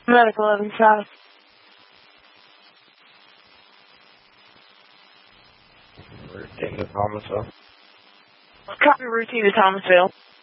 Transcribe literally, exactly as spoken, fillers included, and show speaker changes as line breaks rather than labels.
Medical eleven South.
Routine to Thomasville.
Copy routine to Thomasville.